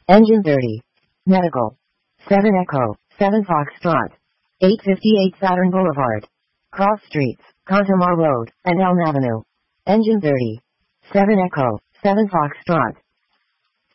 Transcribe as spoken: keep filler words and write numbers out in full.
Engine thirty. Medical. seven Echo, seven Foxtrot. eight fifty-eight Saturn Boulevard. Cross Streets, Contamar Road, and Elm Avenue. Engine thirty. seven Echo, seven Foxtrot.